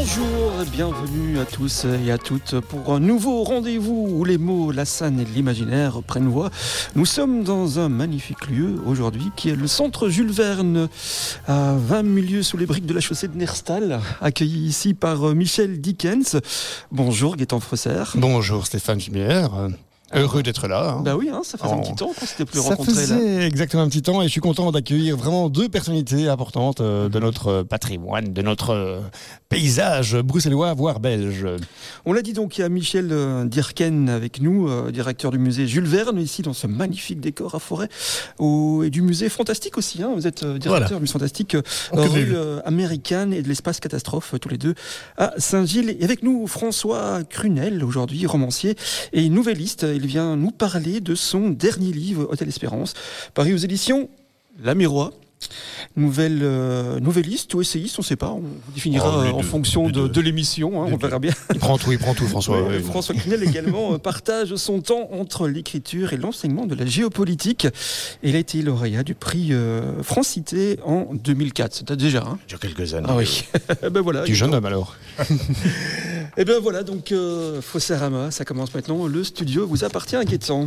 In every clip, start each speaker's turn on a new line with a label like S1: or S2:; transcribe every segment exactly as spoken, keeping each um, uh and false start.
S1: Bonjour, bienvenue à tous et à toutes pour un nouveau rendez-vous où les mots, la scène et l'imaginaire prennent voix. Nous sommes dans un magnifique lieu aujourd'hui qui est le centre Jules Verne à vingt milieux sous les briques de la chaussée de Nerstal, accueilli ici par Michel Dickens. Bonjour Gaëtan Freser.
S2: Bonjour Stéphane Gimière. Heureux d'être là. Hein.
S1: Bah oui, hein, ça faisait oh. un petit temps qu'on s'était plus
S2: ça
S1: rencontrés.
S2: Ça faisait
S1: là.
S2: exactement un petit temps et je suis content d'accueillir vraiment deux personnalités importantes euh, de notre patrimoine, de notre euh, paysage bruxellois, voire belge.
S1: On l'a dit donc, il y a Michel euh, Dirken avec nous, euh, directeur du musée Jules Verne, ici dans ce magnifique décor à Forêt, au, et du musée Fantastique aussi. Hein, vous êtes euh, directeur voilà. du musée Fantastique, euh, rue euh, américaine et de l'espace catastrophe, euh, tous les deux, à Saint-Gilles. Et avec nous, François Crunel, aujourd'hui romancier et nouvelliste. Il vient nous parler de son dernier livre, Hôtel Espérance, paru aux éditions La Miroir. Nouvelle, euh, nouvelliste ou essayiste, on ne sait pas, on définira oh, en deux, fonction de, de l'émission, hein, on verra bien.
S2: Il prend tout, il prend tout, François.
S1: Ouais, François Crunel également partage son temps entre l'écriture et l'enseignement de la géopolitique. Il a été lauréat du prix euh, Francité en deux mille quatre. C'était déjà, hein
S3: il y a quelques années.
S1: Ah oui. ben voilà.
S2: Du jeune homme alors.
S1: Et bien voilà, donc euh, Fossérama, ça commence maintenant. Le studio vous appartient à Gaëtan.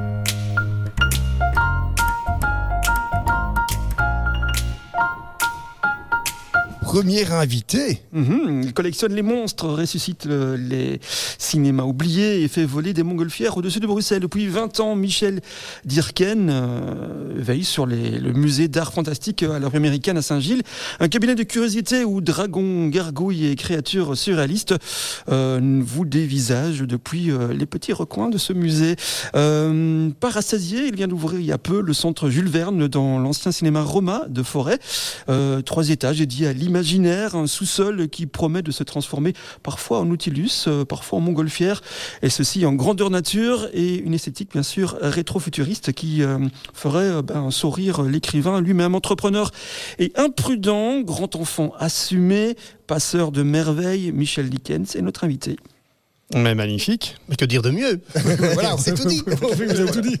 S2: Premier invité.
S1: Mmh, il collectionne les monstres, ressuscite le, les cinémas oubliés et fait voler des montgolfières au-dessus de Bruxelles. Depuis vingt ans, Michel Dirken euh, veille sur les, le musée d'art fantastique à la rue américaine à Saint-Gilles. Un cabinet de curiosités où dragons, gargouilles et créatures surréalistes euh, vous dévisagent depuis euh, les petits recoins de ce musée. Euh, par rassasié, il vient d'ouvrir il y a peu le centre Jules Verne dans l'ancien cinéma Roma de Forêt. Euh, trois étages dédiés à l'imaginaire. Imaginaire, un sous-sol qui promet de se transformer parfois en Nautilus, euh, parfois en montgolfière, et ceci en grandeur nature et une esthétique bien sûr rétro-futuriste qui euh, ferait euh, ben, sourire l'écrivain lui-même. Entrepreneur et imprudent, grand enfant assumé, passeur de merveilles, Michel Dickens est notre invité.
S2: Mais magnifique.
S3: Mais que dire de mieux? Voilà, on s'est tout dit.
S2: Vous avez tout dit.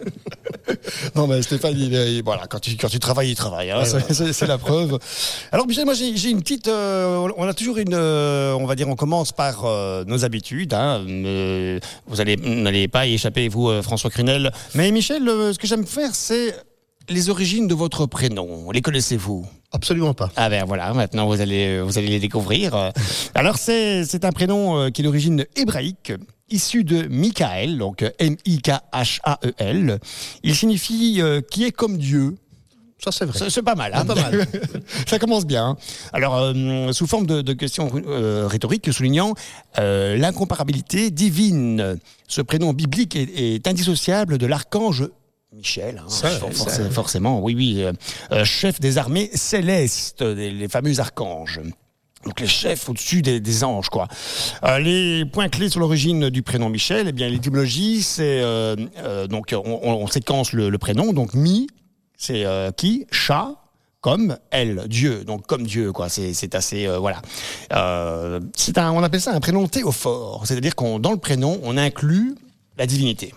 S2: Non, mais Stéphane, il, il, voilà, quand tu, quand tu travailles, il travaille. Hein, ouais, c'est, ouais. c'est, c'est la preuve. Alors, Michel, moi, j'ai, j'ai une petite. Euh, on a toujours une. Euh, on va dire, on commence par euh, nos habitudes. Hein, euh, vous allez, n'allez pas y échapper, vous, euh, François Crunel. Mais Michel, euh, ce que j'aime faire, c'est les origines de votre prénom. Les connaissez-vous?
S3: Absolument pas.
S2: Ah ben voilà, maintenant vous allez, vous allez les découvrir. Alors c'est, c'est un prénom qui est d'origine hébraïque, issu de Michael, donc M I K H A E L. Il signifie euh, qui est comme Dieu.
S3: Ça, c'est vrai.
S2: C'est, c'est pas mal. Hein,
S3: pas mal.
S2: Ça commence bien. Alors, euh, sous forme de, de question euh, rhétorique, soulignant euh, l'incomparabilité divine. Ce prénom biblique est, est indissociable de l'archange Michel, hein,
S3: ça,
S2: forcément,
S3: ça.
S2: forcément, oui, oui, euh, euh, chef des armées célestes, des, les fameux archanges. Donc les chefs au-dessus des, des anges, quoi. Euh, les points clés sur l'origine du prénom Michel, eh bien l'étymologie, c'est euh, euh, donc on, on séquence le, le prénom, donc mi, c'est euh, qui, chat, comme elle, Dieu, donc comme Dieu, quoi. C'est, c'est assez, euh, voilà. Euh, c'est un, on appelle ça un prénom théophore, c'est-à-dire qu'on dans le prénom on inclut la divinité.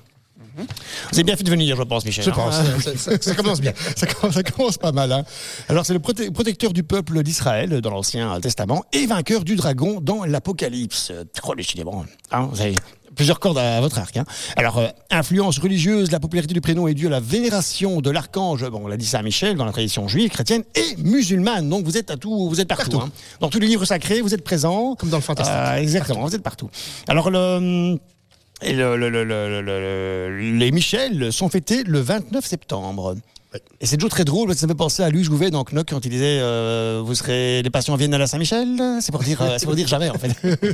S2: Vous avez bien fait de venir, je pense, Michel.
S3: Je pense.
S2: Hein
S3: ça, ça, ça commence bien.
S2: ça, commence, ça commence pas mal. Hein. Alors, c'est le prote- protecteur du peuple d'Israël dans l'Ancien Testament et vainqueur du dragon dans l'Apocalypse. Oh, décidément. Hein, vous avez plusieurs cordes à votre arc. Hein. Alors, euh, influence religieuse, la popularité du prénom est due à la vénération de l'archange, bon, on l'a dit Saint-Michel, dans la tradition juive, chrétienne et musulmane. Donc, vous êtes à tout, vous êtes partout. partout. Hein. Dans tous les livres sacrés, vous êtes présents.
S3: Comme dans le fantastique.
S2: Euh, exactement, partout. Vous êtes partout. Alors, le... Et le, le, le, le, le, les Michel sont fêtés le vingt-neuf septembre. Oui. Et c'est toujours très drôle, parce que ça me fait penser à Louis Jouvet dans Knock quand il disait euh, vous serez les patients viennent à la Saint-Michel. C'est pour dire, euh, c'est pour dire jamais en fait.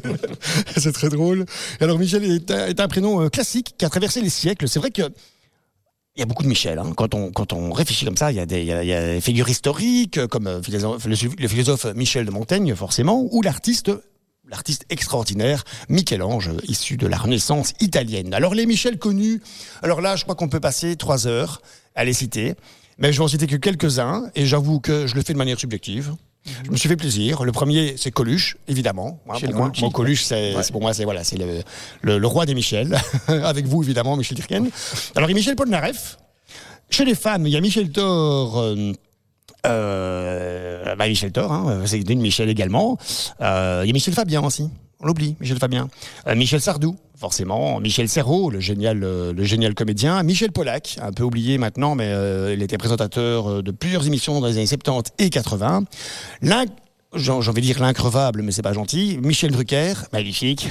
S2: C'est très drôle. Et alors Michel est un, est un prénom classique qui a traversé les siècles. C'est vrai que il y a beaucoup de Michel. Hein. Quand on quand on réfléchit comme ça, il y a des il y a, il y a des figures historiques comme euh, philosophe, le, le philosophe Michel de Montaigne forcément, ou l'artiste. L'artiste extraordinaire, Michel-Ange, issu de la Renaissance italienne. Alors les Michel connus, alors là je crois qu'on peut passer trois heures à les citer, mais je vais en citer que quelques-uns, et j'avoue que je le fais de manière subjective. Mmh. Je me suis fait plaisir. Le premier, c'est Coluche, évidemment. Hein, pour moi, bon, Coluche, c'est, ouais. c'est pour moi, c'est voilà, c'est le, le, le roi des Michel. Avec vous, évidemment, Michel Dirken. Alors il y a Michel Polnareff. Chez les femmes, il y a Michel Thor... Euh, euh, bah Michel Thor, hein, c'est une Michel également. Euh, il y a Michel Fabien aussi, on l'oublie, Michel Fabien. Euh, Michel Sardou, forcément. Michel Serrault, le génial, euh, le génial comédien. Michel Polac, un peu oublié maintenant, mais euh, il était présentateur de plusieurs émissions dans les années soixante-dix et quatre-vingts. L'un J'ai envie de dire l'increvable, mais c'est pas gentil. Michel Drucker, magnifique.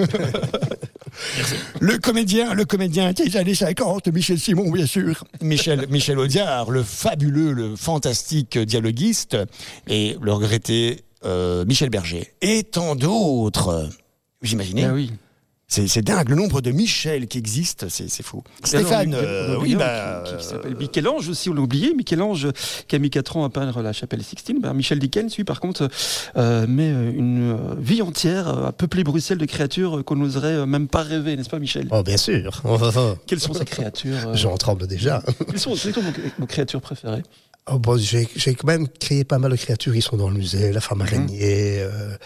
S2: le comédien, le comédien des années cinquante, Michel Simon, bien sûr. Michel, Michel Audiard, le fabuleux, le fantastique dialoguiste. Et le regretté euh, Michel Berger. Et tant d'autres. Vous imaginez ?
S1: Ah oui.
S2: C'est, c'est dingue, le nombre de Michel qui existent, c'est, c'est fou. Stéphane, euh, oui, bah,
S1: qui, qui s'appelle Michel-Ange aussi, on l'a oublié. Michel-Ange, qui a mis quatre ans à peindre la chapelle Sixtine. Ben, Michel Dickens, lui, par contre, euh, met une vie entière à peupler Bruxelles de créatures qu'on n'oserait même pas rêver, n'est-ce pas, Michel ?
S3: Oh, bien sûr.
S1: Quelles sont ces créatures euh...
S3: J'en tremble déjà.
S1: Quelles sont, quelles sont vos, vos créatures préférées ?
S3: Oh bon, j'ai, j'ai quand même créé pas mal de créatures qui sont dans le musée, la femme araignée, mmh. euh,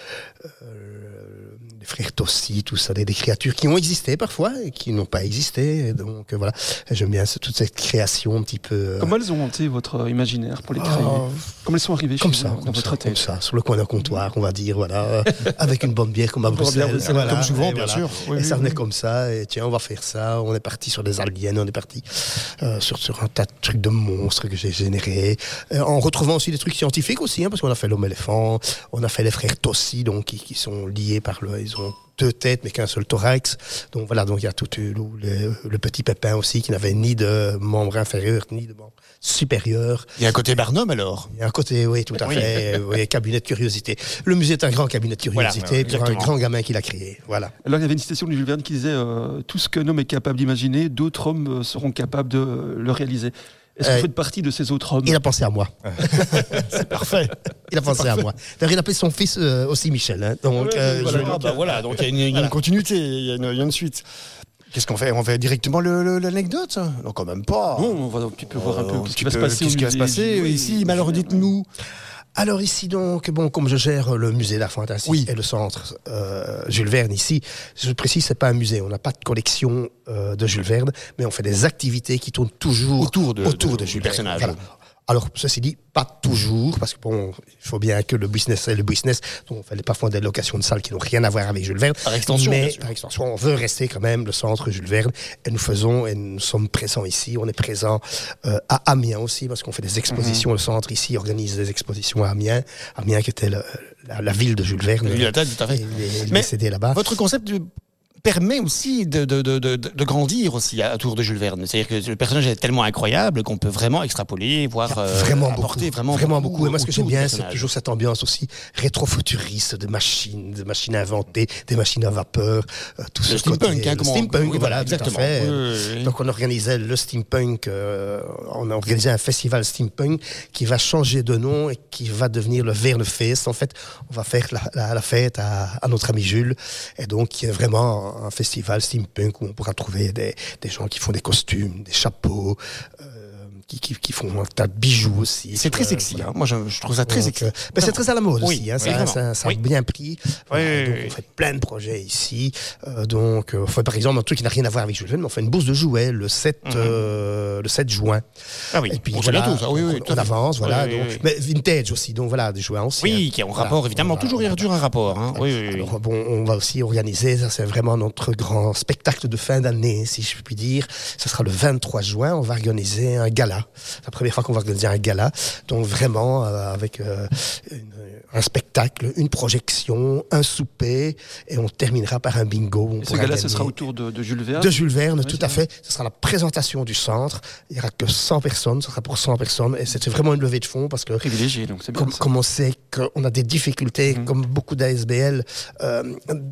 S3: euh, les frères Tossi, tout ça, des, des créatures qui ont existé parfois et qui n'ont pas existé. Donc euh, voilà, et j'aime bien toute cette création un petit peu. Euh...
S1: Comment elles ont hanté votre imaginaire pour les créer ?
S3: Oh,
S1: Comment elles sont arrivées
S3: comme
S1: chez
S3: ça,
S1: vous,
S3: comme
S1: dans
S3: ça,
S1: votre tête ?
S3: comme ça, sur le coin d'un comptoir, on va dire, voilà, avec une bonne bière comme à Bruxelles,
S1: Bruxelles,
S3: voilà,
S2: comme souvent,
S3: et
S2: bien
S3: voilà.
S2: sûr.
S3: Et
S2: Oui,
S3: ça
S2: oui,
S3: venait
S2: oui.
S3: comme ça, et tiens, on va faire ça. On est parti sur des aliens, on est parti euh, sur, sur un tas de trucs de monstres que j'ai générés, euh, en retrouvant aussi des trucs scientifiques aussi, hein, parce qu'on a fait l'homme éléphant, on a fait les frères Tossi, donc qui, qui sont liés par le, ils ont deux têtes mais qu'un seul thorax. Donc voilà, donc il y a tout le, le, le petit Pépin aussi qui n'avait ni de membre inférieur ni de membre supérieur.
S2: Il y a un côté Barnum alors.
S3: Il y a un côté, oui, tout à
S2: Oui.
S3: fait, oui, cabinet de curiosité. Le musée est un grand cabinet de curiosité,
S2: Voilà,
S3: pour un
S2: exactement.
S3: grand gamin qui l'a créé. Voilà.
S1: Alors il y avait une citation de Jules Verne qui disait euh, tout ce qu'un homme est capable d'imaginer, d'autres hommes euh, seront capables de euh, le réaliser. Est-ce que
S3: Euh,
S1: vous faites partie de ces autres hommes ?
S3: Il a pensé à moi.
S2: C'est parfait.
S3: Il a pensé à moi. D'ailleurs, il appelait son fils euh, aussi Michel. Hein. Donc,
S1: Ouais,
S3: euh,
S1: voilà.
S3: je-
S2: Ah, bah voilà, donc il y a une, il y a une
S3: Voilà.
S2: continuité, il y a une, il y a une suite. Qu'est-ce qu'on fait ? On fait directement le, le- l'anecdote ? Non, quand même pas.
S1: Bon, on va un petit peu voir un peu
S2: Euh,
S1: ce
S2: un
S1: qui
S2: petit
S1: va se
S2: peu
S1: passer.
S2: Qu'est-ce
S1: au
S2: qui va se
S1: musée
S2: passer
S1: du-
S2: ici ? Mais alors dites-nous.
S3: Alors ici donc, bon, comme je gère le musée d'art fantastique
S2: Oui.
S3: et le centre euh, Jules Verne ici, je précise, c'est pas un musée, on n'a pas de collection euh, de Jules Verne, mais on fait des activités qui tournent toujours
S2: Autour de-
S3: autour
S2: de-
S3: de,
S2: du
S3: Jules
S2: personnage.
S3: Verne. Voilà. Alors, ceci dit, pas toujours, parce que bon, il faut bien que le business est le business, donc on fait parfois des locations de salles qui n'ont rien à voir avec Jules Verne.
S2: Par extension,
S3: mais
S2: bien sûr.
S3: par extension, on veut rester quand même le centre Jules Verne, et nous faisons, et nous sommes présents ici, on est présents euh, à Amiens aussi, parce qu'on fait des expositions, le centre ici organise des expositions à Amiens, Amiens qui était le- la, la ville de Jules Verne.
S2: La ville de Tête, tout à fait.
S3: Il est- il est
S2: Mais
S3: décédé là-bas.
S2: Votre concept permet aussi de, de, de, de, de grandir aussi à- autour de Jules Verne. C'est-à-dire que le personnage est tellement incroyable qu'on peut vraiment extrapoler, voire euh,
S3: Vraiment
S2: apporter
S3: beaucoup,
S2: vraiment,
S3: vraiment beaucoup. Et moi, ce que
S2: autour
S3: j'aime
S2: du
S3: bien, c'est
S2: personnage.
S3: toujours cette ambiance aussi rétro-futuriste de machines, de machines inventées, des machines à vapeur, euh, tout
S2: Le
S3: ce côté.
S2: steampunk, hein,
S3: le
S2: comment-
S3: steampunk,
S2: oui,
S3: voilà,
S2: exactement.
S3: tout à fait.
S2: Oui, oui, oui.
S3: Donc, on organisait le steampunk, euh, on a organisé un festival steampunk qui va changer de nom et qui va devenir le Verne Fest. En fait, on va faire la, la, la fête à, à notre ami Jules. Et donc, il y a vraiment un festival steampunk où on pourra trouver des, des gens qui font des costumes, des chapeaux, euh, qui, qui, qui font un tas de bijoux aussi.
S2: C'est très
S3: Euh,
S2: sexy.
S3: voilà.
S2: Hein. Moi, je, je trouve ça très
S3: Donc,
S2: sexy.
S3: euh, mais c'est très à la mode
S2: Oui,
S3: aussi, hein,
S2: oui,
S3: ça,
S2: vraiment.
S3: ça, ça
S2: Oui.
S3: a bien pris. Voilà,
S2: Oui, oui,
S3: donc
S2: oui.
S3: on fait plein de projets ici. Euh, donc, euh, on fait par exemple un truc qui n'a rien à voir avec Jules Verne, mais on fait une bourse de jouets le sept,
S2: Mhm.
S3: euh, le sept juin.
S2: Ah oui,
S3: Et puis
S2: bon, c'est
S3: voilà,
S2: bientôt, ça. Oui, oui,
S3: on,
S2: tout à
S3: on
S2: fait.
S3: avance, voilà.
S2: Oui, oui,
S3: donc,
S2: oui.
S3: Mais vintage aussi, donc voilà, des jouets anciens.
S2: Oui, qui ont un
S3: Voilà,
S2: rapport, évidemment.
S3: voilà,
S2: toujours, il y a
S3: voilà.
S2: toujours un rapport. Hein. Oui, oui, oui.
S3: Alors, bon, on va aussi organiser, ça c'est vraiment notre grand spectacle de fin d'année, si je puis dire. Ce sera le vingt-trois juin, on va organiser un gala. C'est la première fois qu'on va organiser un gala. Donc vraiment, euh, avec euh, une- un spectacle, une projection, un souper, et on terminera par un bingo. On
S1: Et ce
S3: pourra
S1: gars-là, ce
S3: gagner-
S1: sera autour de, de Jules Verne.
S3: de Jules Verne,
S1: Oui,
S3: tout
S1: c'est
S3: à
S1: vrai.
S3: fait. Ce sera la présentation du centre. Il n'y aura que cent personnes, ce sera pour cent personnes. Et c'était vraiment une levée de fonds parce que
S1: Privilégié, donc c'est bien.
S3: comme,
S1: ça.
S3: comme on sait qu'on a des difficultés,
S1: Mhm.
S3: comme beaucoup d'A S B L, euh,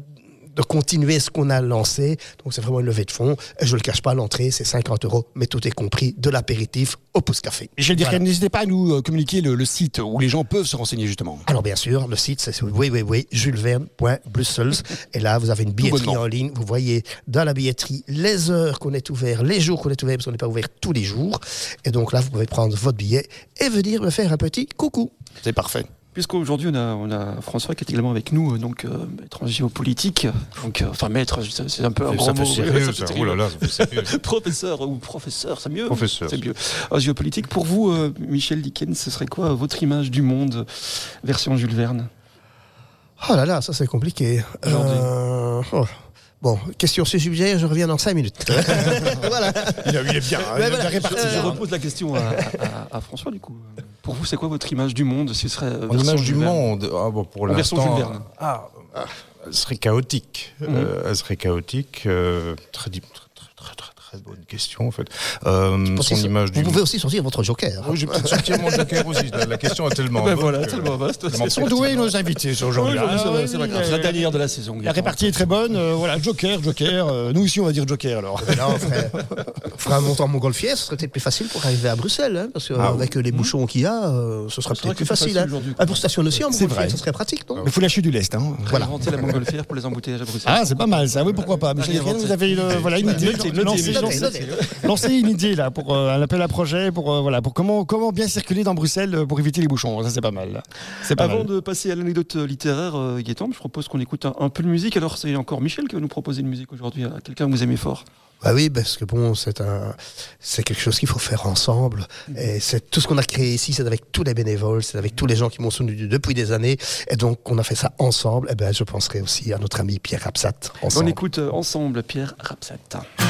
S3: de continuer ce qu'on a lancé. Donc c'est vraiment une levée de fonds. Et je ne le cache pas, l'entrée, c'est cinquante euros, mais tout est compris, de l'apéritif au pouce café.
S2: Michel Dirken,
S3: Voilà.
S2: n'hésitez pas à nous euh, communiquer le, le site où les gens peuvent se renseigner justement.
S3: Alors bien sûr, le site c'est w w w point jules verne point brussels et là vous avez une billetterie
S2: bonnement.
S3: en ligne, vous voyez dans la billetterie les heures qu'on est ouvert, les jours qu'on est ouvert parce qu'on n'est pas ouvert tous les jours et donc là vous pouvez prendre votre billet et venir me faire un petit coucou.
S2: C'est parfait.
S1: Puisqu'aujourd'hui, on a, on a François qui est également avec nous, donc euh, maître en géopolitique. Donc, euh, enfin, maître, c'est, c'est un peu un
S4: ça
S1: grand
S4: fait
S1: mot.
S4: sérieux,
S1: Ça fait
S4: ça.
S1: sérieux.
S4: Oh là là, ça fait sérieux.
S1: Professeur ou professeur, c'est mieux.
S4: Professeur.
S1: C'est mieux. En géopolitique, pour vous, euh, Michel Dickens, ce serait quoi votre image du monde, version Jules Verne?
S3: Oh là là, ça c'est compliqué. Euh, oh. Bon, question subsidiaire, je reviens dans cinq minutes. Voilà.
S2: Il, a, il est bien, hein, il a bien réparti.
S1: Je repose la question à, à, à François, du coup. Pour vous, c'est quoi votre image du monde, si ce serait
S4: En
S1: version
S4: image du
S1: Jules Verne?
S4: monde, ah, bon, pour
S1: En version
S4: l'instant,
S1: Jules Verne.
S4: ah, elle serait chaotique.
S1: Mhm.
S4: Euh, elle serait chaotique. Euh, très, très, très, très, très bonne question, en fait. Euh, son
S3: Aussi,
S4: image
S3: vous
S4: du
S3: pouvez aussi sortir votre joker.
S4: Oui, j'ai peut-être sorti mon joker aussi. La, la question est tellement
S1: Ben
S4: bonne
S1: voilà,
S4: que-
S1: tellement vaste.
S4: tellement
S2: Ils sont doués nos invités aujourd'hui.
S1: Oui,
S2: Ah,
S1: c'est vrai,
S2: oui,
S1: c'est vrai.
S2: oui,
S1: C'est la
S2: euh,
S1: dernière de la saison.
S2: La répartie est très bonne. euh, voilà, Joker, Joker. euh, nous aussi, on va dire Joker alors.
S3: Là, on ferait, on ferait un montant en montgolfière, ce serait peut-être plus facile pour arriver à Bruxelles, hein, parce qu'avec
S4: Ah,
S3: les bouchons qu'il y a, euh, ce sera
S1: C'est vrai
S3: peut-être
S1: que
S3: plus
S1: c'est
S3: facile.
S1: facile
S3: hein.
S1: aujourd'hui,
S3: Ah, pour stationner aussi en
S2: C'est
S3: montgolfière,
S2: vrai.
S3: ça serait pratique, non
S2: Il faut lâcher du lest. Hein.
S1: Voilà. Inventer la montgolfière pour les embouteillages à Bruxelles.
S2: Ah, c'est pas mal ça. Oui, pourquoi pas. Michel
S1: Rien
S2: Dickens, vous avez une, voilà, une idée.
S1: Notez, notez,
S2: Lancez-
S1: Michel.
S2: lancez-
S3: Notez, notez.
S2: lancez une idée là pour euh, un appel à projet pour euh, voilà pour comment comment bien circuler dans Bruxelles euh, pour éviter les bouchons. Ça c'est pas mal. C'est pas
S1: Avant
S2: mal.
S1: de passer à l'anecdote littéraire, euh, Gaëtan, je propose qu'on écoute un, un peu de musique. Alors, c'est encore Michel qui va nous proposer une musique aujourd'hui. À quelqu'un que vous aimez fort.
S3: Bah oui, parce que bon, c'est un, c'est quelque chose qu'il faut faire ensemble. Et c'est tout ce qu'on a créé ici, c'est avec tous les bénévoles, c'est avec tous les gens qui m'ont soutenu depuis des années. Et donc, on a fait ça ensemble. Et ben, je penserai aussi à notre ami Pierre Rapsat.
S1: On
S3: Ensemble.
S1: écoute euh, ensemble Pierre Rapsat.